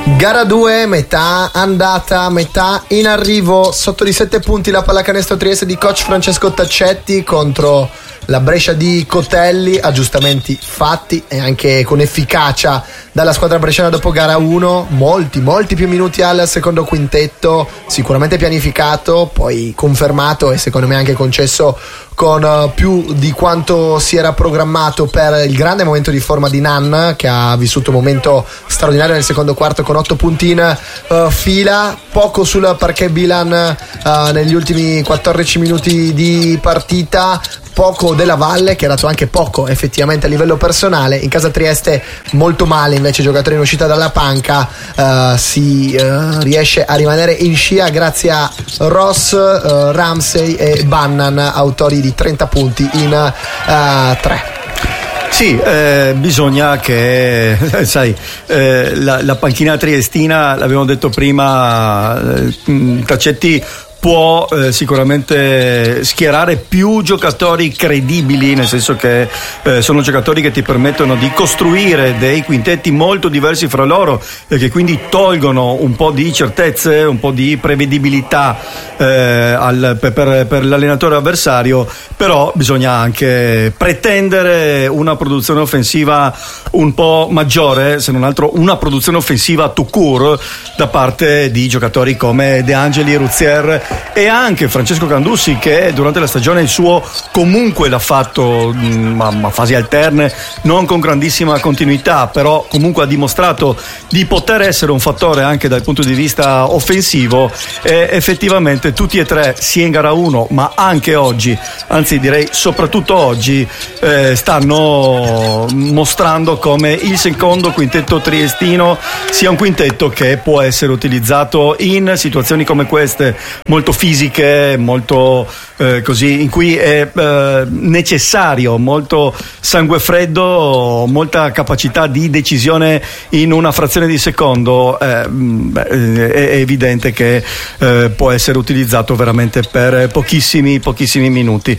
Gara 2, metà andata, metà in arrivo. Sotto di 7 punti la pallacanestro Trieste di coach Francesco Taccetti contro la Brescia di Cotelli. Aggiustamenti fatti e anche con efficacia dalla squadra bresciana dopo gara 1. Molti più minuti al secondo quintetto, sicuramente pianificato, poi confermato e secondo me anche concesso con più di quanto si era programmato per il grande momento di forma di Nan, che ha vissuto un momento straordinario nel secondo quarto con 8 punti in fila. Poco sul parquet Bilan negli ultimi 14 minuti di partita. Poco della Valle, che ha dato anche poco effettivamente a livello personale. In casa Trieste molto male invece i giocatori in uscita dalla panca. Si riesce a rimanere in scia grazie a Ross, Ramsey e Bannan, autori di 30 punti in 3. Sì, bisogna che, sai, la panchina triestina, l'abbiamo detto prima, Taccetti può sicuramente schierare più giocatori credibili, nel senso che sono giocatori che ti permettono di costruire dei quintetti molto diversi fra loro e che quindi tolgono un po' di certezze, un po' di prevedibilità per l'allenatore avversario. Però bisogna anche pretendere una produzione offensiva un po' maggiore, se non altro una produzione offensiva tout court da parte di giocatori come De Angeli, Ruzier e anche Francesco Candussi, che durante la stagione il suo comunque l'ha fatto a fasi alterne, non con grandissima continuità, però comunque ha dimostrato di poter essere un fattore anche dal punto di vista offensivo. E effettivamente tutti e tre, sia in gara 1 ma anche oggi, anzi direi soprattutto oggi, stanno mostrando come il secondo quintetto triestino sia un quintetto che può essere utilizzato in situazioni come queste, molto fisiche, molto così, in cui è necessario molto sangue freddo, molta capacità di decisione in una frazione di secondo. È evidente che può essere utilizzato veramente per pochissimi minuti.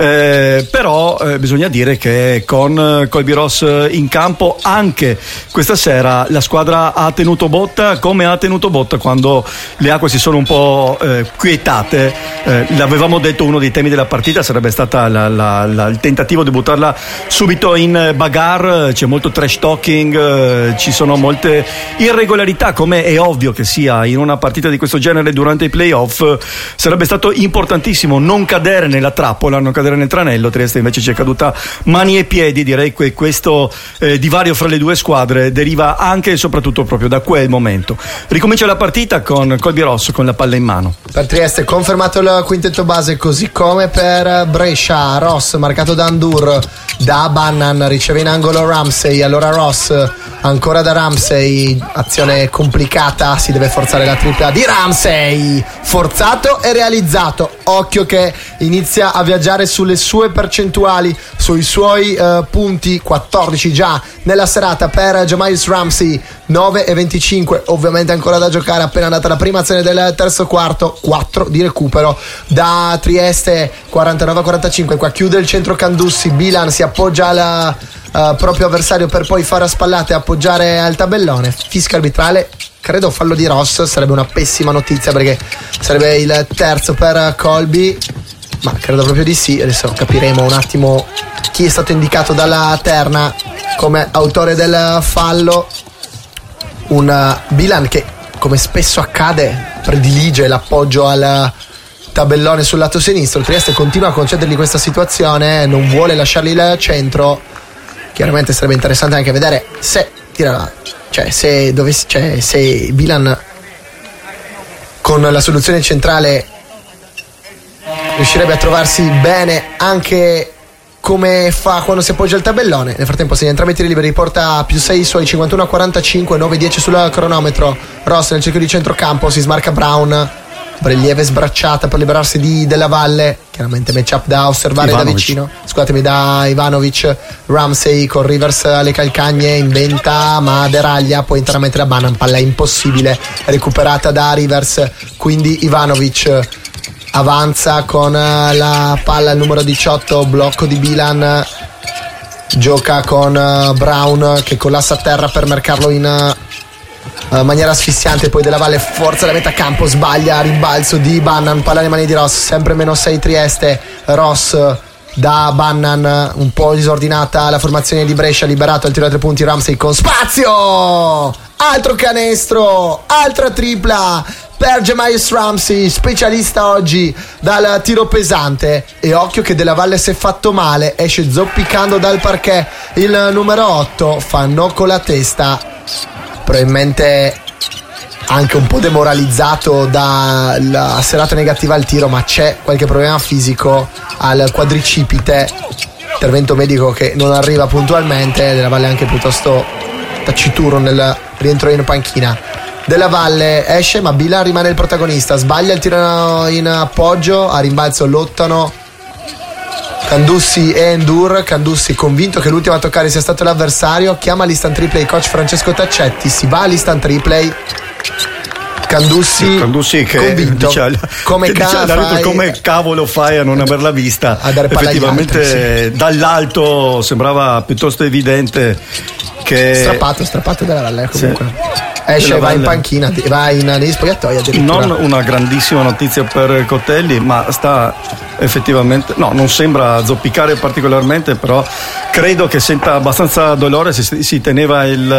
Però bisogna dire che con Colby Ross in campo anche questa sera la squadra ha tenuto botta, come ha tenuto botta quando le acque si sono un po' quietate. L'avevamo detto, uno dei temi della partita sarebbe stata il tentativo di buttarla subito in bagarre. C'è molto trash talking, ci sono molte irregolarità, come è ovvio che sia in una partita di questo genere durante i playoff. Sarebbe stato importantissimo non cadere nella trappola, non cadere nel tranello. Trieste invece ci è caduta mani e piedi. Direi che questo divario fra le due squadre deriva anche e soprattutto proprio da quel momento. Ricomincia la partita con Colby Ross con la palla in mano. Per Trieste confermato il quintetto base, così come per Brescia. Ross marcato da Andur, da Bannan, riceve in angolo Ramsey, allora Ross ancora da Ramsey, azione complicata, si deve forzare la tripla di Ramsey, forzato e realizzato. Occhio che inizia a viaggiare sulle sue percentuali, sui suoi punti, 14 già nella serata per Jamiles Ramsey, 9-25, ovviamente ancora da giocare, appena andata la prima azione del terzo quarto, 4 di recupero da Trieste, 49-45. Qua chiude il centro Candussi, Bilan si appoggia al proprio avversario per poi fare a spallate e appoggiare al tabellone. Fischio arbitrale, credo fallo di Ross, sarebbe una pessima notizia perché sarebbe il terzo per Colby, ma credo proprio di sì. Adesso capiremo un attimo chi è stato indicato dalla terna come autore del fallo. Un Bilan che, come spesso accade, predilige l'appoggio al tabellone sul lato sinistro. Il Trieste continua a concedergli questa situazione, non vuole lasciargli il centro. Chiaramente sarebbe interessante anche vedere se tira, se Bilan con la soluzione centrale riuscirebbe a trovarsi bene anche come fa quando si appoggia il tabellone. Nel frattempo segna entrambi i tiri liberi, porta più 6 suoi, 51-45, 9-10 sul cronometro. Ross nel cerchio di centrocampo, si smarca Brown, lieve sbracciata per liberarsi di Della Valle, chiaramente matchup da osservare Ivanovic. Da vicino, scusatemi, da Ivanovic. Ramsey con Rivers alle calcagne, inventa ma deraglia, poi interamente da Bannan, palla impossibile, recuperata da Rivers, quindi Ivanovic avanza con la palla al numero 18, blocco di Bilan, gioca con Brown che collassa a terra per marcarlo in maniera asfissiante, poi Della Valle forza la metà campo, sbaglia, rimbalzo di Bannan, palla alle mani di Ross, sempre -6 Trieste. Ross da Bannan, un po' disordinata la formazione di Brescia, liberato al tiro da 3 punti Ramsey con spazio, altro canestro, altra tripla per Jahmius Ramsey, specialista oggi dal tiro pesante. E occhio che Della Valle si è fatto male, esce zoppicando dal parquet il numero 8, fa no con la testa, probabilmente anche un po' demoralizzato dalla serata negativa al tiro, ma c'è qualche problema fisico al quadricipite, intervento medico che non arriva puntualmente. Della Valle anche piuttosto taciturno nel rientro in panchina. Della Valle esce, ma Bilan rimane il protagonista, sbaglia il tiro in appoggio, a rimbalzo lottano Candussi e Endur. Candussi convinto che l'ultimo a toccare sia stato l'avversario, chiama l'instant replay coach Francesco Taccetti, si va all'instant replay. Candussi che convinto, come cavolo fai a non averla vista? A dare palla effettivamente agli altri, sì. Dall'alto sembrava piuttosto evidente che strappato Della Valle comunque. Sì. Esce, va in panchina, va negli spogliatoi addirittura. Non una grandissima notizia per Cotelli, ma sta effettivamente, no, non sembra zoppicare particolarmente, però credo che senta abbastanza dolore, si teneva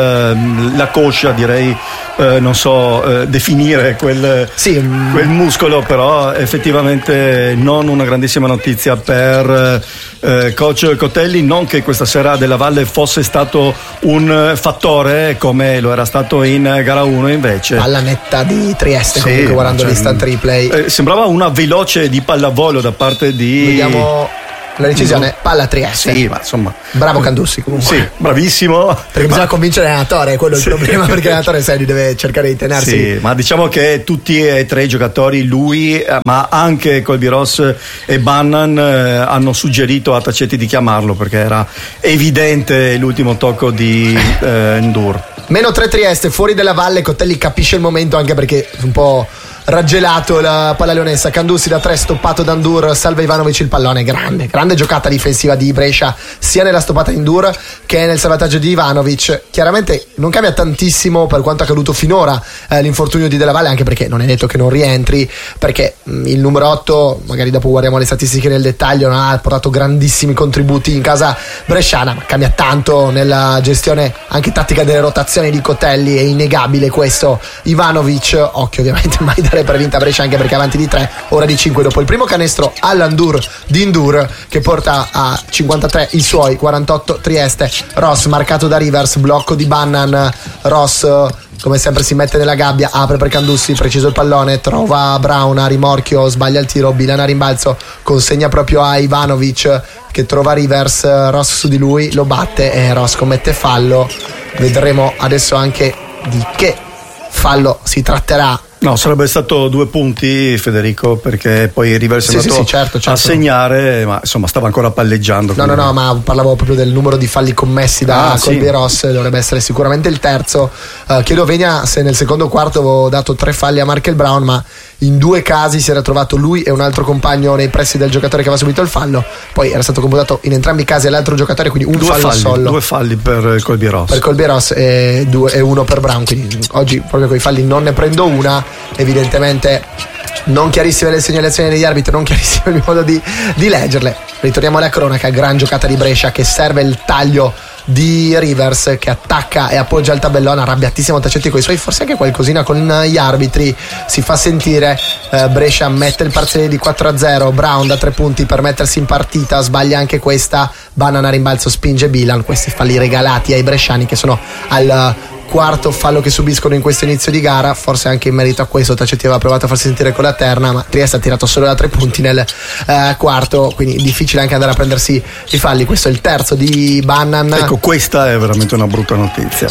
la coscia, direi, non so definire quel muscolo, però effettivamente non una grandissima notizia per coach Cotelli. Non che questa sera Della Valle fosse stato un fattore come lo era stato in gara 1, invece alla netta di Trieste, comunque guardando l'instant replay sembrava una veloce di pallavolo da parte di, vediamo la decisione, palla Trieste. Sì, ma insomma, bravo Candussi comunque. Sì, bravissimo. Perché bisogna convincere l'allenatore, quello è il problema, perché l'allenatore deve cercare di tenersi. Sì, ma diciamo che tutti e tre i giocatori, lui, ma anche Colby Ross e Bannan, hanno suggerito a Taccetti di chiamarlo perché era evidente l'ultimo tocco di Endur. -3 Trieste, fuori Della Valle. Cotelli capisce il momento, anche perché un po' raggelato la palla leonessa. Candussi da 3, stoppato da Endur, salva Ivanovic il pallone. Grande giocata difensiva di Brescia, sia nella stoppata di Endur che nel salvataggio di Ivanovic. Chiaramente non cambia tantissimo per quanto accaduto finora l'infortunio di Della Valle, anche perché non è detto che non rientri, perché il numero 8, magari dopo guardiamo le statistiche nel dettaglio, non ha portato grandissimi contributi in casa bresciana, ma cambia tanto nella gestione anche tattica delle rotazioni di Cotelli, è innegabile questo. Ivanovic, occhio ovviamente mai dare per vinta Brescia, anche perché avanti di 3, ora di 5 dopo il primo canestro all'Endur di Endur, che porta a 53 i suoi, 48 Trieste. Ross marcato da Rivers, blocco di Bannan. Ross come sempre si mette nella gabbia, apre per Candussi, preciso il pallone, trova Brown a rimorchio, sbaglia il tiro, Bilan a rimbalzo, consegna proprio a Ivanovic che trova Rivers, Ross su di lui, lo batte e Ross commette fallo. Vedremo adesso anche di che fallo si tratterà. No, sarebbe stato 2 punti, Federico, perché poi Rivers è andato certo. a segnare, ma insomma stava ancora palleggiando. No, ma parlavo proprio del numero di falli commessi da Colby Ross, dovrebbe essere sicuramente il terzo. Chiedo Venia se nel secondo quarto avevo dato 3 falli a Markel Brown, ma in 2 casi si era trovato lui e un altro compagno nei pressi del giocatore che aveva subito il fallo, poi era stato computato in entrambi i casi all'altro giocatore, quindi un fallo solo. 2 falli per Colby Ross. Per Colby Ross e 1 per Brown, quindi oggi proprio con i falli non ne prendo una. Evidentemente non chiarissime le segnalazioni degli arbitri, non chiarissimo il mio modo di leggerle. Ritorniamo alla cronaca, gran giocata di Brescia che serve il taglio di Rivers che attacca e appoggia il tabellone, arrabbiatissimo Taccetti con i suoi, forse anche qualcosina con gli arbitri si fa sentire. Brescia mette il parziale di 4-0, Brown da 3 punti per mettersi in partita, sbaglia anche questa, Bannan a rimbalzo spinge Bilan. Questi falli regalati ai bresciani che sono al 4º fallo che subiscono in questo inizio di gara. Forse anche in merito a questo Taccetti aveva provato a farsi sentire con la terna, ma Trieste ha tirato solo da 3 punti nel quarto, quindi difficile anche andare a prendersi i falli. Questo è il terzo di Bannan. Ecco, questa è veramente una brutta notizia.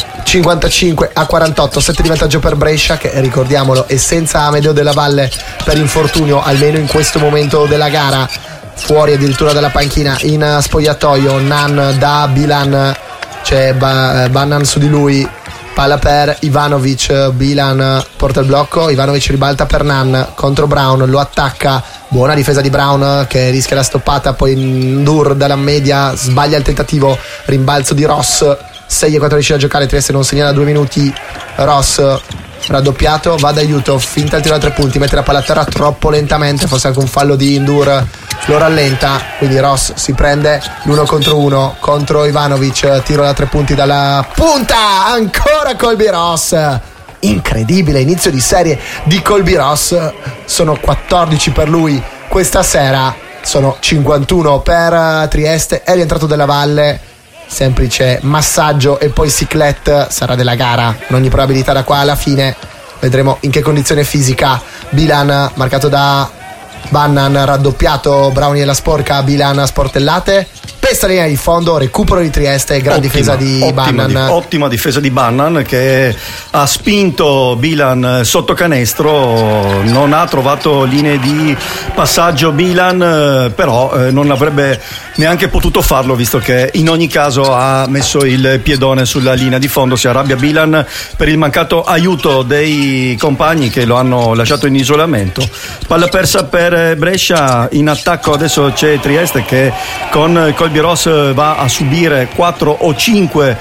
55-48, 7 di vantaggio per Brescia, che ricordiamolo è senza Amedeo Della Valle per infortunio, almeno in questo momento della gara, fuori addirittura dalla panchina in spogliatoio. Nan da Bilan, c'è Bannan su di lui, palla per Ivanovic, Bilan porta il blocco, Ivanovic ribalta per Nan contro Brown, lo attacca, buona difesa di Brown che rischia la stoppata, poi Endur dalla media sbaglia il tentativo, rimbalzo di Ross, 6-14 da giocare, Trieste non segnala 2 minuti Ross raddoppiato, va da Jutov, finta il tiro da 3 punti, mette la palla a terra troppo lentamente, forse anche un fallo di Ndur lo rallenta, quindi Ross si prende l'1 contro 1 contro Ivanovic, tiro da 3 punti dalla punta, ancora Colby Ross. Incredibile inizio di serie di Colby Ross, sono 14 per lui questa sera, sono 51 per Trieste, è rientrato Della Valle, semplice massaggio e poi cyclette, sarà della gara in ogni probabilità da qua alla fine, vedremo in che condizione fisica. Bilan marcato da Bannan, raddoppiato Brownie e la sporca, Bilan sportellate, pesta linea di fondo, recupero di Trieste, gran difesa di Bannan. Ottima difesa di Bannan che ha spinto Bilan sotto canestro, non ha trovato linee di passaggio Bilan, però non avrebbe neanche potuto farlo visto che in ogni caso ha messo il piedone sulla linea di fondo. Si arrabbia Bilan per il mancato aiuto dei compagni che lo hanno lasciato in isolamento. Palla persa per Brescia, in attacco adesso c'è Trieste che con Colby Ross va a subire 4 o 5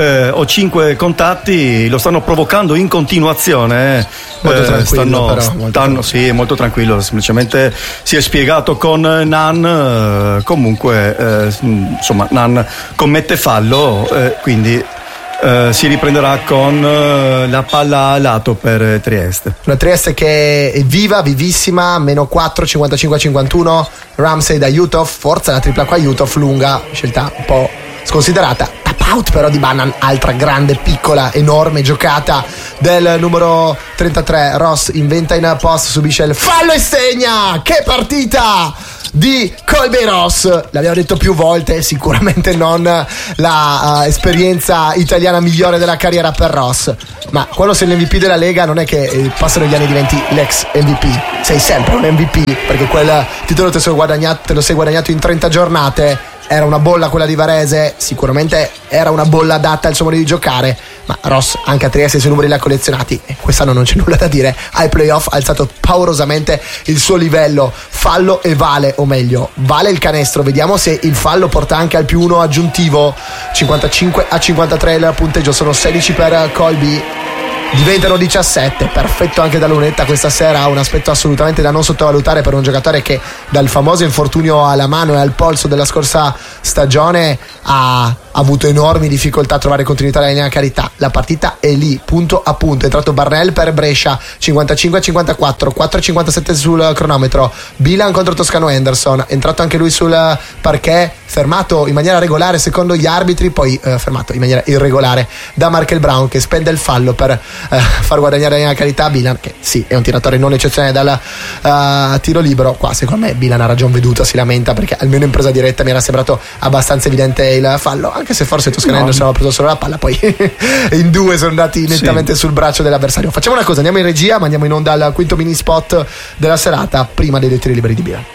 contatti, lo stanno provocando in continuazione. Molto tranquillo, sì, molto tranquillo, semplicemente si è spiegato con Nan, comunque insomma Nan commette fallo, quindi si riprenderà con la palla a lato per Trieste. Una Trieste che è vivissima, meno 4, 55-51, Ramsey da Jutov, forza la tripla qua Jutov, lunga, scelta un po' sconsiderata, tap out però di Bannan, altra grande, piccola, enorme giocata del numero 33, Ross inventa in post, subisce il fallo e segna, che partita di Colby Ross, l'abbiamo detto più volte, sicuramente non la esperienza italiana migliore della carriera per Ross, ma quando sei l'MVP della Lega non è che passano gli anni e diventi l'ex MVP, sei sempre un MVP perché quel titolo te lo sei guadagnato in 30 giornate. Era una bolla quella di Varese, sicuramente era una bolla adatta al suo modo di giocare, ma Ross anche a Trieste i suoi numeri li ha collezionati e quest'anno non c'è nulla da dire, ai playoff ha alzato paurosamente il suo livello, fallo e vale, o meglio vale il canestro, vediamo se il fallo porta anche al +1 aggiuntivo, 55-53 il punteggio, sono 16 per Colby, diventano 17, perfetto anche da Lunetta questa sera, un aspetto assolutamente da non sottovalutare per un giocatore che dal famoso infortunio alla mano e al polso della scorsa stagione ha avuto enormi difficoltà a trovare continuità nella linea carità. La partita è lì, punto a punto, è entrato Barnell per Brescia, 55-54, 4-57 sul cronometro, Bilan contro Toscano Henderson, è entrato anche lui sul parquet, fermato in maniera regolare secondo gli arbitri, poi fermato in maniera irregolare da Markel Brown che spende il fallo per far guadagnare la linea carità Bilan, che sì è un tiratore non eccezionale dal tiro libero. Qua secondo me Bilan ha ragion veduta, si lamenta perché almeno in presa diretta mi era sembrato abbastanza evidente il fallo, anche se forse Toscano Henderson aveva preso solo la palla, poi in due sono andati nettamente sul braccio dell'avversario. Facciamo una cosa, andiamo in regia ma andiamo in onda al quinto mini spot della serata prima dei 2 tiri liberi di Bilan.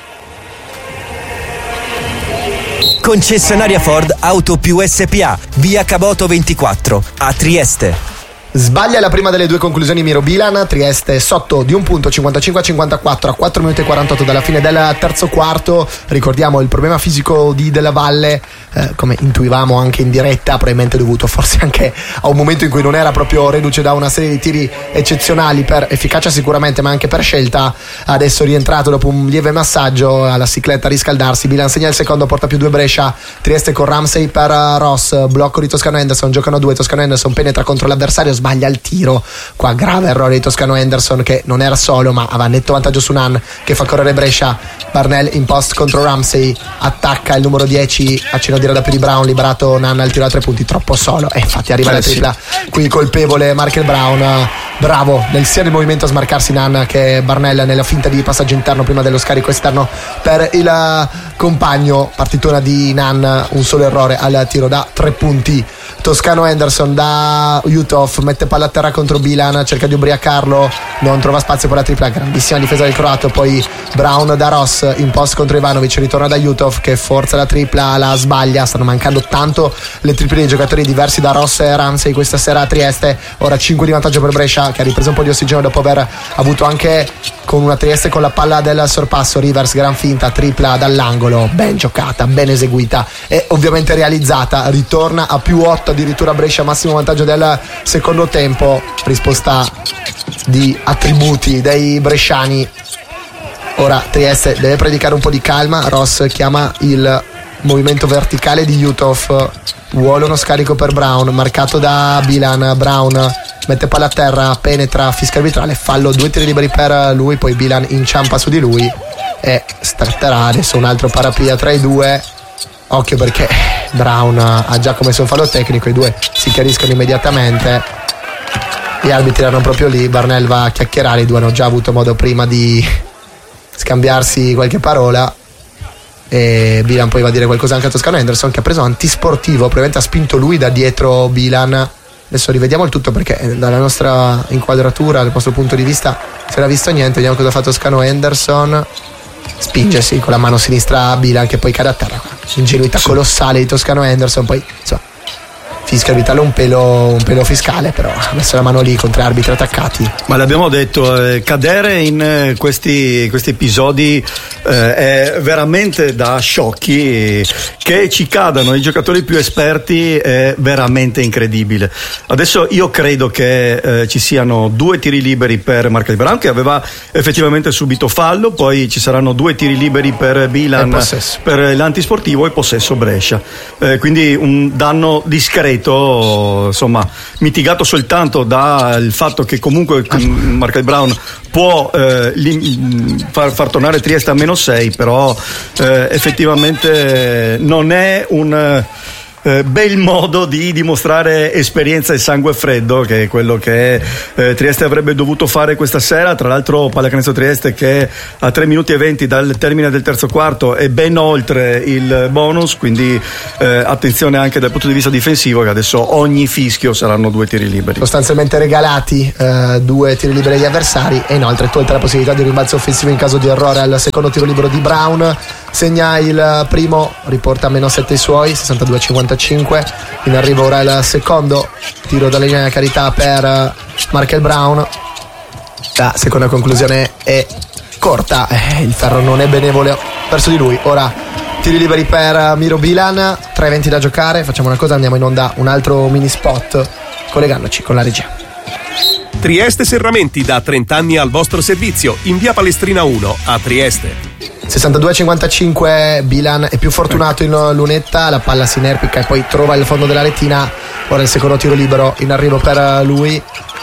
Concessionaria Ford Auto Più SPA, via Caboto 24 a Trieste. Sbaglia la prima delle 2 conclusioni Miro Bilan, Trieste sotto di un punto, 55-54 a 4 minuti e 48 dalla fine del terzo quarto. Ricordiamo il problema fisico di Della Valle, come intuivamo anche in diretta, probabilmente dovuto forse anche a un momento in cui non era proprio reduce da una serie di tiri eccezionali per efficacia sicuramente ma anche per scelta. Adesso rientrato dopo un lieve massaggio alla cicletta a riscaldarsi, Bilan segna il secondo, porta +2 Brescia, Trieste con Ramsey per Ross, blocco di Toscano Henderson, giocano 2, Toscano Henderson penetra contro l'avversario, sbaglia il tiro, qua grave errore di Toscano Henderson che non era solo ma aveva netto vantaggio su Nan che fa correre Brescia. Barnell in post contro Ramsey, attacca il numero 10, accena di da più di Brown, liberato Nan al tiro da 3 punti, troppo solo e infatti arriva la tripla qui colpevole Markel Brown, bravo sia nel movimento a smarcarsi Nan che Barnell nella finta di passaggio interno prima dello scarico esterno per il compagno, partitona di Nan, un solo errore al tiro da 3 punti. Toscano Henderson da Jutov mette palla a terra contro Bilan, cerca di ubriacarlo, non trova spazio per la tripla, grandissima difesa del croato, poi Brown da Ross in post contro Ivanovic, ritorna da Jutov che forza la tripla, la sbaglia, stanno mancando tanto le triple dei giocatori diversi da Ross e Ramsey questa sera a Trieste, ora 5 di vantaggio per Brescia che ha ripreso un po' di ossigeno dopo aver avuto anche con una Trieste con la palla del sorpasso, Rivers gran finta, tripla dall'angolo, ben giocata, ben eseguita e ovviamente realizzata, ritorna a +8 8 addirittura Brescia, massimo vantaggio del secondo tempo. Risposta di attributi dei bresciani. Ora Trieste deve predicare un po' di calma. Ross chiama il movimento verticale di Jutov, vuole uno scarico per Brown, marcato da Bilan. Brown mette palla a terra, penetra, fischia arbitrale, fallo, 2 tiri liberi per lui, poi Bilan inciampa su di lui e starterà adesso un altro parapia tra i due. Occhio perché Brown ha già commesso un fallo tecnico, i due si chiariscono immediatamente, gli arbitri erano proprio lì. Barnell va a chiacchierare, i due hanno già avuto modo prima di scambiarsi qualche parola e Bilan poi va a dire qualcosa anche a Toscano Henderson, che ha preso antisportivo, probabilmente ha spinto lui da dietro Bilan. Adesso rivediamo il tutto perché dalla nostra inquadratura, dal nostro punto di vista, si era visto niente. Vediamo cosa fa Toscano Henderson. Spinge con la mano sinistra Bilan, che poi cade a terra. Ingenuità colossale di Toscano Henderson. Poi insomma, fischia arbitrale un pelo fiscale, però ha messo la mano lì con 3 arbitri attaccati. Ma l'abbiamo detto, cadere in questi episodi è veramente da sciocchi. Che ci cadano i giocatori più esperti è veramente incredibile. Adesso io credo che ci siano 2 tiri liberi per Markel Brown, che aveva effettivamente subito fallo, poi ci saranno 2 tiri liberi per Bilan per l'antisportivo e possesso Brescia, quindi un danno discreto, insomma mitigato soltanto dal fatto che comunque Markel Brown può far tornare Trieste a -6, però effettivamente non è un bel modo di dimostrare esperienza e sangue freddo, che è quello che Trieste avrebbe dovuto fare questa sera. Tra l'altro Pallacanestro Trieste che a 3 minuti e 20 dal termine del terzo quarto è ben oltre il bonus, quindi attenzione anche dal punto di vista difensivo, che adesso ogni fischio saranno 2 tiri liberi, sostanzialmente regalati 2 tiri liberi agli avversari, e inoltre tolta la possibilità di rimbalzo offensivo in caso di errore al secondo tiro libero di Brown. Segna il primo, riporta a -7 i suoi, 62-55. In arrivo ora il secondo tiro dalla linea della carità per Markel Brown. La seconda conclusione è corta, il ferro non è benevole verso di lui. Ora tiri liberi per Miro Bilan, 3:20 da giocare. Facciamo una cosa, andiamo in onda un altro mini spot collegandoci con la regia. Trieste Serramenti, da 30 anni al vostro servizio, in via Palestrina 1 a Trieste. 62-55, Bilan è più fortunato in lunetta, la palla si inerpica e poi trova il fondo della retina. Ora il secondo tiro libero in arrivo per lui,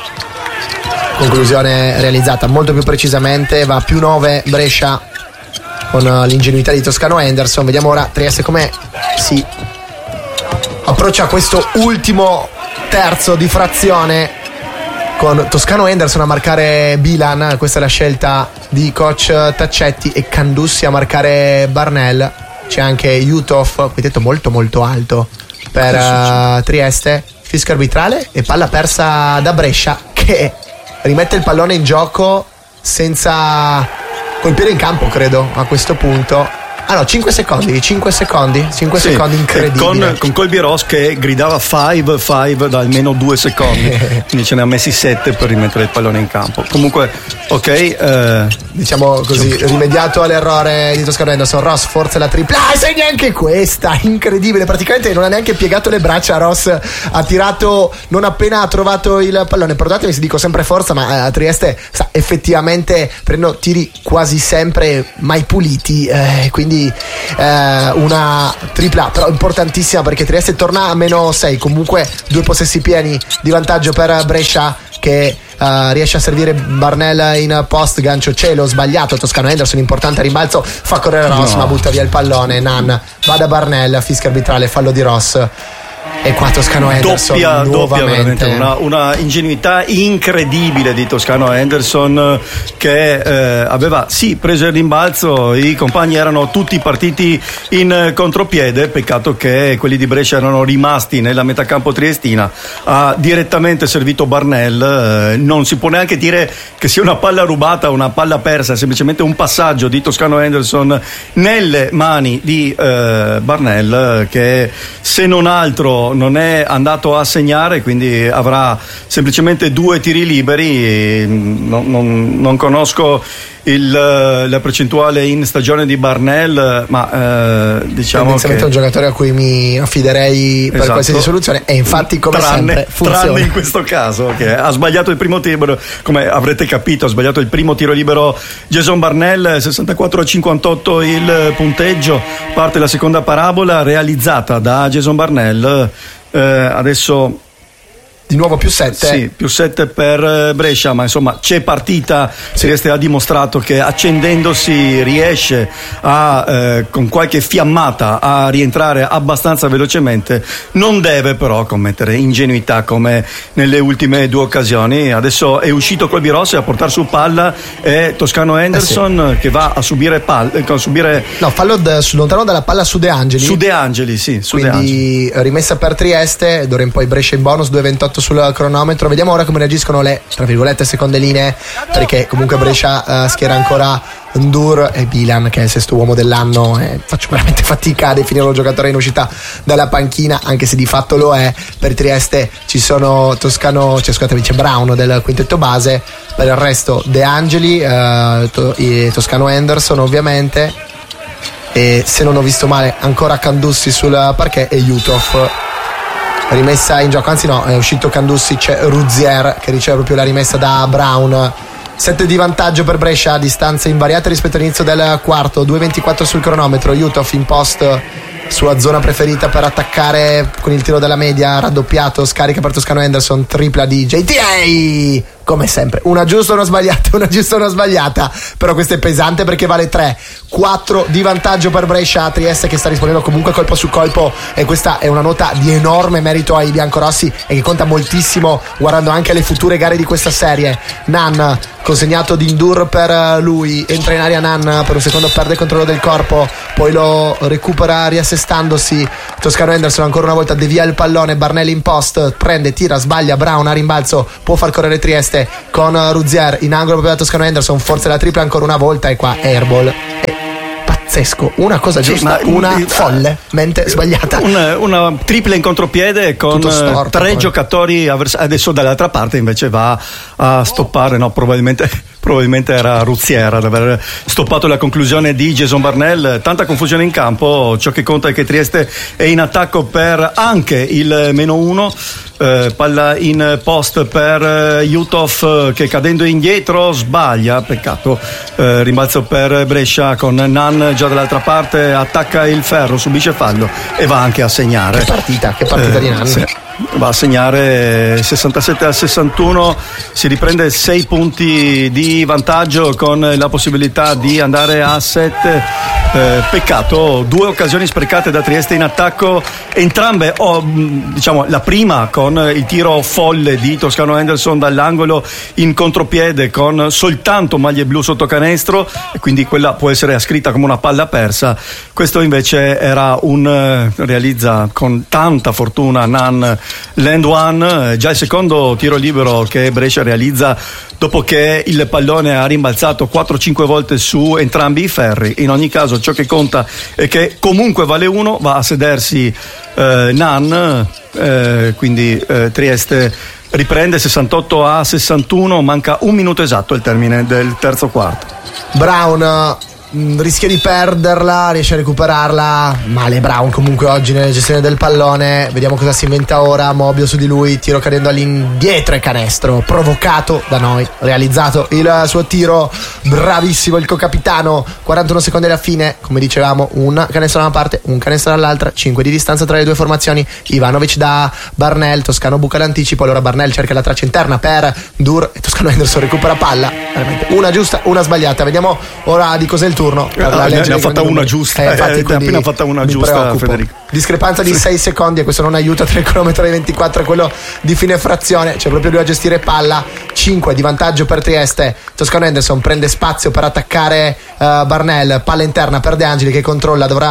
conclusione realizzata molto più precisamente, va a +9 Brescia con l'ingenuità di Toscano Henderson. Vediamo ora Trieste come si approccia a questo ultimo terzo di frazione, con Toscano Henderson a marcare Bilan. Questa è la scelta di coach Taccetti, e Candussi a marcare Barnell. C'è anche Jutov, vedete, molto molto alto per Trieste. Fischio arbitrale e palla persa da Brescia, che rimette il pallone in gioco senza col piede in campo, credo, a questo punto. Ah no, 5 secondi incredibile. Con Colby Ross che gridava 5 da almeno 2 secondi, quindi ce ne ha messi 7 per rimettere il pallone in campo. Comunque, ok, diciamo così, rimediato all'errore di Toscano Henderson. Ross forza la tripla, segna anche questa, incredibile, praticamente non ha neanche piegato le braccia. Ross ha tirato non appena ha trovato il pallone. Perdonatemi se dico sempre forza, ma a Trieste effettivamente prendo tiri quasi sempre mai puliti, quindi una tripla però importantissima, perché Trieste torna a -6. Comunque 2 possessi pieni di vantaggio per Brescia, che riesce a servire Barnell in post, gancio cielo sbagliato. Toscano Henderson, importante rimbalzo, fa correre Ross, ma butta via il pallone. Nan va da Barnell, fischio arbitrale, fallo di Ross. E qua Toscano Henderson doppia veramente una ingenuità incredibile di Toscano Henderson, che aveva preso il rimbalzo, i compagni erano tutti partiti in contropiede, peccato che quelli di Brescia erano rimasti nella metacampo triestina. Ha direttamente servito Barnell, non si può neanche dire che sia una palla rubata o una palla persa, è semplicemente un passaggio di Toscano Henderson nelle mani di Barnell, che se non altro non è andato a segnare, quindi avrà semplicemente 2 tiri liberi. Non conosco la percentuale in stagione di Barnell, ma diciamo che è un giocatore a cui mi affiderei per qualsiasi soluzione, e infatti come sempre funziona. Tranne in questo caso, che ha sbagliato il primo tiro, come avrete capito, ha sbagliato il primo tiro libero Jason Barnell. 64-58 il punteggio, parte la seconda parabola realizzata da Jason Barnell. Adesso di nuovo più 7. Sì, più 7 per Brescia, ma insomma c'è partita. Trieste ha dimostrato che accendendosi riesce con qualche fiammata a rientrare abbastanza velocemente. Non deve però commettere ingenuità come nelle ultime 2 occasioni. Adesso è uscito Colby Ross a portare su palla, e Toscano Henderson che va a subire fallo lontano dalla palla su De Angeli. Quindi rimessa per Trieste, d'ora in poi Brescia in bonus, 2:28 sul cronometro. Vediamo ora come reagiscono le, tra virgolette, seconde linee, perché comunque Brescia schiera ancora Ndur e Bilan, che è il 6º uomo dell'anno, e faccio veramente fatica a definirlo giocatore in uscita dalla panchina, anche se di fatto lo è. Per Trieste ci sono c'è Brown del quintetto base, per il resto De Angeli, Toscano Henderson ovviamente, e se non ho visto male ancora Candussi sul parquet e Jutov. Rimessa in gioco, anzi no, è uscito Candussi, c'è Ruzier che riceve proprio la rimessa da Brown. 7 di vantaggio per Brescia, distanze invariate rispetto all'inizio del quarto, 2:24 sul cronometro. Jutov in post, sua zona preferita per attaccare con il tiro della media, raddoppiato, scarica per Toscano Henderson, tripla di JTA, come sempre, una giusta, una sbagliata, però questa è pesante perché vale 3. 4 di vantaggio per Brescia. Trieste che sta rispondendo comunque colpo su colpo, e questa è una nota di enorme merito ai biancorossi e che conta moltissimo guardando anche alle future gare di questa serie. Nan consegnato di Ndur per lui, entra in aria Nan, per un secondo perde il controllo del corpo, poi lo recupera riassestandosi. Toscano Henderson ancora una volta devia il pallone, Barnell in post, prende, tira, sbaglia, Brown a rimbalzo, può far correre Trieste con Ruzier in angolo proprio da Toscano Henderson, forza la tripla ancora una volta, e qua airball. Pazzesco, una cosa giusta, follemente sbagliata. Una tripla in contropiede con storto, 3 giocatori adesso dall'altra parte invece va a stoppare, no, probabilmente era Ruzier ad aver stoppato la conclusione di Jason Barnell. Tanta confusione in campo, ciò che conta è che Trieste è in attacco per anche il -1. Palla in post per Jutov che cadendo indietro sbaglia, peccato. Rimbalzo per Brescia con Nan già dall'altra parte, attacca il ferro, subisce fallo e va anche a segnare. Che partita di Nan. Sì. Va a segnare 67-61, si riprende 6 punti di vantaggio con la possibilità di andare a 7. Peccato, 2 occasioni sprecate da Trieste in attacco, entrambe la prima con il tiro folle di Toscano Henderson dall'angolo in contropiede con soltanto maglie blu sotto canestro, e quindi quella può essere ascritta come una palla persa. Questo invece era realizza con tanta fortuna Nan l'end one, già il secondo tiro libero che Brescia realizza dopo che il pallone ha rimbalzato 4-5 volte su entrambi i ferri. In ogni caso ciò che conta è che comunque vale 1, va a sedersi Nan, quindi Trieste riprende 68-61, manca 1 minuto esatto al termine del terzo quarto. Brown rischia di perderla, riesce a recuperarla male Brown comunque oggi nella gestione del pallone. Vediamo cosa si inventa ora. Mobio su di lui, tiro cadendo all'indietro e canestro provocato da noi, realizzato il suo tiro, bravissimo il co-capitano. 41 secondi alla fine, come dicevamo, un canestro da una parte, un canestro dall'altra, 5 di distanza tra le due formazioni. Ivanovic da Barnell, Toscano buca l'anticipo, allora Barnell cerca la traccia interna per Dur e Toscano Henderson recupera palla, veramente una giusta, una sbagliata. Vediamo ora di cos'è il turno. Ne ha fatta una giusta, appena fatta una giusta, Federico. Discrepanza di 6 secondi e questo non aiuta tra il cronometro dei 24 e quello di fine frazione. C'è proprio lui a gestire palla. 5 di vantaggio per Trieste. Toscano Henderson prende spazio per attaccare Barnell, palla interna per De Angeli che controlla, dovrà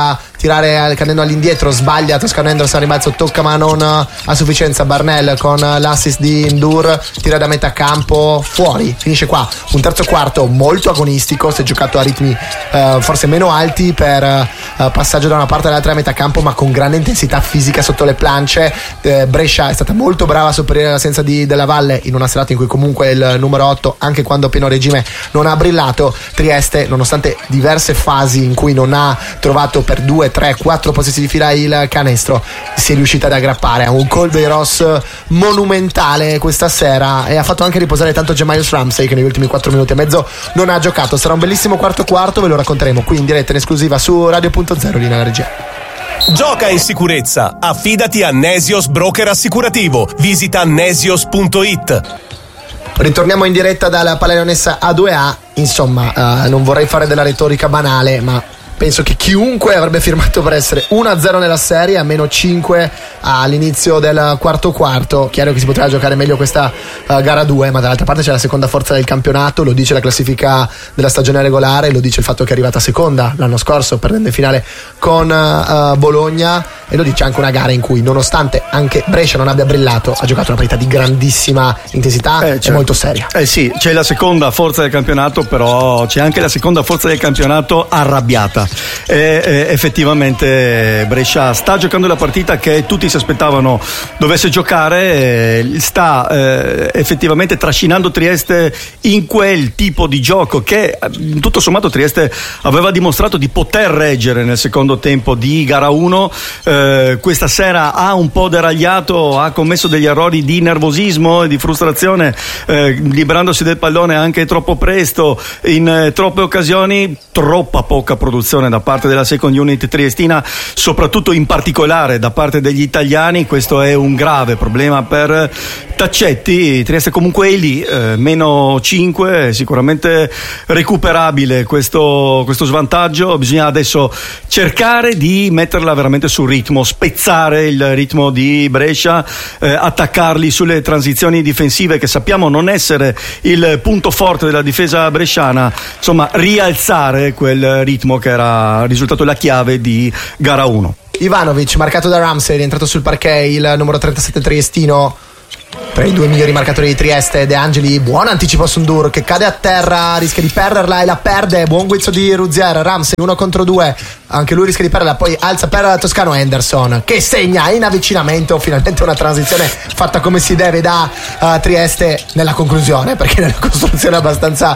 tirare cadendo all'indietro, sbaglia Toscano Henderson, rimbalzo tocca ma non a sufficienza. Barnell con l'assist di Ndur, tira da metà campo, fuori, finisce qua un terzo quarto molto agonistico, si è giocato a ritmi forse meno alti per passaggio da una parte all'altra a metà campo, ma con grande intensità fisica sotto le planche. Brescia è stata molto brava a sopperire l'assenza Della Valle in una serata in cui comunque il numero 8, anche quando a pieno regime, non ha brillato. Trieste, nonostante diverse fasi in cui non ha trovato per 2, 3, 4 possessi di fila il canestro, si è riuscita ad aggrappare a un Colby Ross monumentale questa sera, e ha fatto anche riposare tanto Jahmiles Ramsey, che negli ultimi 4 minuti e mezzo non ha giocato. Sarà un bellissimo quarto, ve lo racconteremo qui in diretta in esclusiva su Radio.0 lì nella regia. Gioca in sicurezza, affidati a Nesios Broker Assicurativo, visita nesios.it. Ritorniamo in diretta dalla Paleonessa A2A. Insomma, non vorrei fare della retorica banale, ma penso che chiunque avrebbe firmato per essere 1-0 nella serie, a meno 5 all'inizio del quarto. Chiaro che si poteva giocare meglio questa gara 2, ma dall'altra parte c'è la seconda forza del campionato, lo dice la classifica della stagione regolare, lo dice il fatto che è arrivata seconda l'anno scorso perdendo in finale con Bologna, e lo dice anche una gara in cui, nonostante anche Brescia non abbia brillato, ha giocato una partita di grandissima intensità e molto seria. Sì, c'è la seconda forza del campionato, però c'è anche la seconda forza del campionato arrabbiata. Effettivamente Brescia sta giocando la partita che tutti si aspettavano dovesse giocare, sta effettivamente trascinando Trieste in quel tipo di gioco che tutto sommato Trieste aveva dimostrato di poter reggere nel secondo tempo di gara 1. Questa sera ha un po' deragliato, ha commesso degli errori di nervosismo e di frustrazione, liberandosi del pallone anche troppo presto in troppe occasioni, troppa poca produzione da parte della second unit triestina, soprattutto in particolare da parte degli italiani. Questo è un grave problema per Taccetti. Trieste comunque è lì, meno 5, sicuramente recuperabile questo svantaggio. Bisogna adesso cercare di metterla veramente sul ritmo, spezzare il ritmo di Brescia, attaccarli sulle transizioni difensive, che sappiamo non essere il punto forte della difesa bresciana, insomma rialzare quel ritmo che era risultato la chiave di gara 1. Ivanovic, marcato da Ramsey, è rientrato sul parquet il numero 37 triestino, tra i due migliori marcatori di Trieste. De Angeli, buon anticipo su Ndur che cade a terra, rischia di perderla e la perde. Buon guizzo di Ruzier. Ramsey 1 contro 2, anche lui rischia di perderla, poi alza per Toscano Henderson che segna in avvicinamento. Finalmente una transizione fatta come si deve da Trieste nella conclusione, perché nella costruzione è abbastanza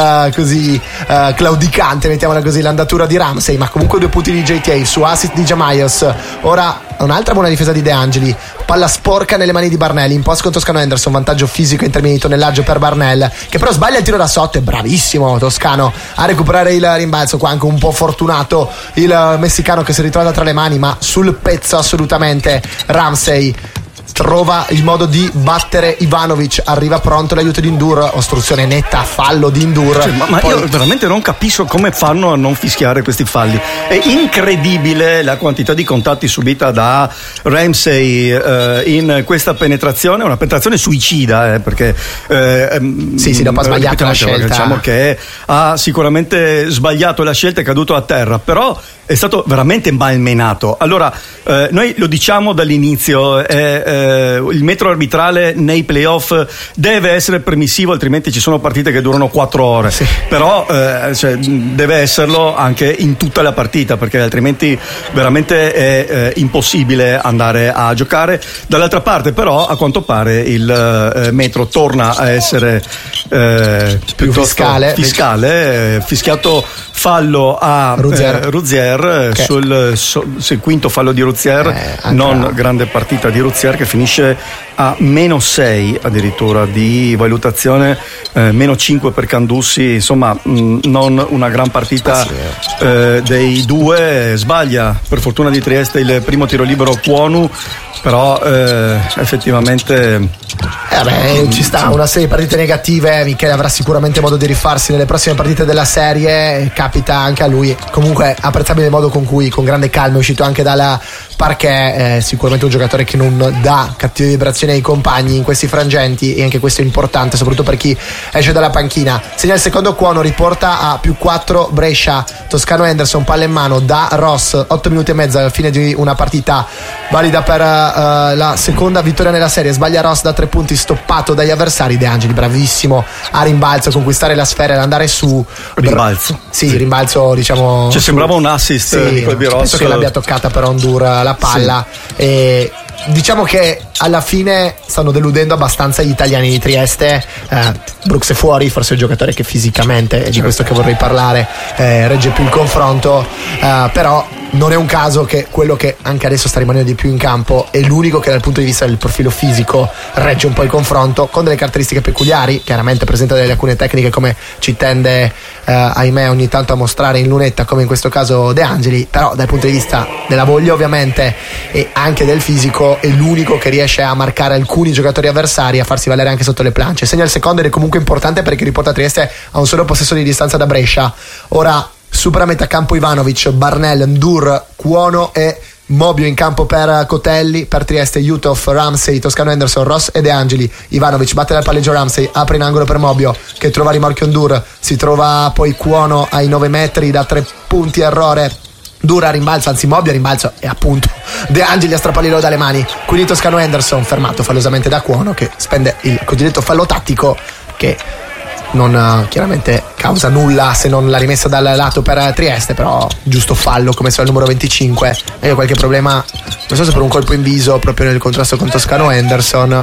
così claudicante, mettiamola così, l'andatura di Ramsey, ma comunque 2 punti di JTA su assist di Jahmiles. Ora un'altra buona difesa di De Angeli, palla sporca nelle mani di Barnell, in post con Toscano Henderson, vantaggio fisico in termini di tonnellaggio per Barnell, che però sbaglia il tiro da sotto. È bravissimo Toscano a recuperare il rimbalzo, qua anche un po' fortunato il messicano che si è ritrovato tra le mani, ma sul pezzo assolutamente Ramsey trova il modo di battere Ivanovic, arriva pronto l'aiuto di Ndur, ostruzione netta, fallo di Ndur. Ma poi io veramente non capisco come fanno a non fischiare questi falli. È incredibile la quantità di contatti subita da Ramsey in questa penetrazione, una penetrazione suicida, perché sì, dopo ha sbagliato la scelta, diciamo che ha sicuramente sbagliato la scelta, è caduto a terra, però è stato veramente malmenato. Allora noi lo diciamo dall'inizio, il metro arbitrale nei playoff deve essere permissivo, altrimenti ci sono partite che durano 4 ore, sì. Però deve esserlo anche in tutta la partita, perché altrimenti veramente è impossibile andare a giocare. Dall'altra parte però a quanto pare il metro torna a essere più fiscale, fischiato fallo a Ruzier okay. Sul quinto fallo di Ruzier, non grande partita di Ruzier, che finisce a meno 6 addirittura di valutazione, meno 5 per Candussi, insomma non una gran partita dei due. Sbaglia per fortuna di Trieste il primo tiro libero Kwonu, però effettivamente ci sta una serie di partite negative. Michele avrà sicuramente modo di rifarsi nelle prossime partite della serie, capita anche a lui. Comunque apprezzabile il modo con cui con grande calma è uscito anche dalla perché è sicuramente un giocatore che non dà cattive vibrazioni ai compagni in questi frangenti, e anche questo è importante soprattutto per chi esce dalla panchina. Segna il secondo Cuono, riporta a +4 Brescia. Toscano Henderson, palla in mano da Ross, 8 minuti e mezzo alla fine di una partita valida per la seconda vittoria nella serie. Sbaglia Ross da 3 punti, stoppato dagli avversari. De Angeli bravissimo a rimbalzo, conquistare la sfera e andare su. Rimbalzo. Sì, rimbalzo, diciamo. Cioè, sembrava un assist di Colby Ross. Penso che l'abbia toccata per Ondur la palla. Sì. E diciamo che alla fine stanno deludendo abbastanza gli italiani di Trieste. Brooks è fuori, forse è il giocatore che fisicamente, è di questo che vorrei parlare, regge più il confronto, però non è un caso che quello che anche adesso sta rimanendo di più in campo è l'unico che dal punto di vista del profilo fisico regge un po' il confronto, con delle caratteristiche peculiari. Chiaramente presenta delle lacune tecniche, come ci tende ahimè ogni tanto a mostrare in lunetta, come in questo caso De Angeli, però dal punto di vista della voglia ovviamente e anche del fisico è l'unico che riesce a marcare alcuni giocatori avversari, a farsi valere anche sotto le planche. Segna il secondo ed è comunque importante perché riporta Trieste a un solo possesso di distanza da Brescia. Ora supera metà campo Ivanovic, Barnell, Ndur, Cuono e Mobio in campo per Cotelli. Per Trieste Jutov, Ramsey, Toscano Henderson, Ross e De Angeli. Ivanovic batte dal palleggio Ramsey, apre in angolo per Mobio che trova rimorchio Ndur, si trova poi Cuono ai 9 metri da 3 punti, errore. Dura rimbalzo, anzi Mobio rimbalzo, e appunto De Angeli a strappallino dalle mani. Quindi Toscano Henderson fermato fallosamente da Cuono, che spende il cosiddetto fallo tattico, che non chiaramente causa nulla se non la rimessa dal lato per Trieste, però giusto fallo come se il numero 25. E io qualche problema, non so se per un colpo in viso proprio nel contrasto con Toscano Henderson.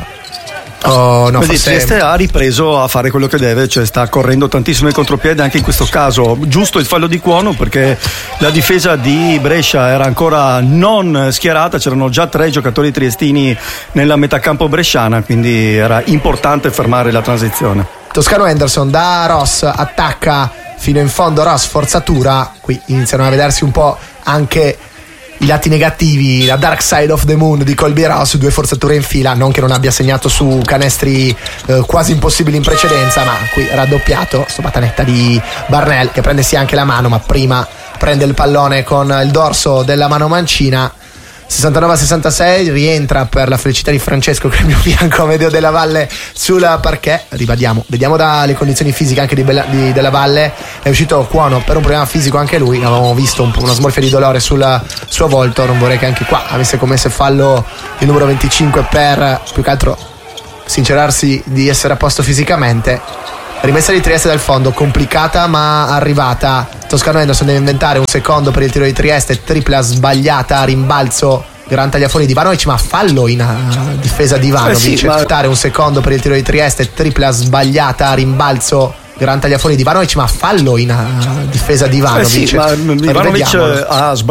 Oh, no, forse... Trieste ha ripreso a fare quello che deve, cioè sta correndo tantissimo il contropiede anche in questo caso. Giusto il fallo di Cuono perché la difesa di Brescia era ancora non schierata, c'erano già 3 giocatori triestini nella metacampo bresciana, quindi era importante fermare la transizione. Toscano Henderson da Ross, attacca fino in fondo Ross, forzatura. Qui iniziano a vedersi un po' anche i lati negativi, la dark side of the moon di Colby Ross, 2 forzature in fila, non che non abbia segnato su canestri quasi impossibili in precedenza, ma qui raddoppiato, stoppatanetta di Barnell che prende sì anche la mano, ma prima prende il pallone con il dorso della mano mancina. 69-66, rientra per la felicità di Francesco che è il mio fianco Amedeo Della Valle sul parquet. Ribadiamo, vediamo dalle condizioni fisiche anche di Della Valle, è uscito Cuono per un problema fisico anche lui, avevamo visto un po' una smorfia di dolore sul suo volto. Non vorrei che anche qua avesse commesso fallo il numero 25 per più che altro sincerarsi di essere a posto fisicamente. Rimessa di Trieste dal fondo, complicata ma arrivata. Toscano Henderson deve inventare un secondo per il tiro di Trieste, tripla sbagliata, rimbalzo, gran tagliafuori di Ivanovic, ma fallo in difesa di Ivanovic. Inventare un secondo per il tiro di Trieste, tripla sbagliata, rimbalzo, gran tagliafuori di Ivanovic, ma fallo in difesa di Ivanovic. Ma Ivanovic ha sbagliato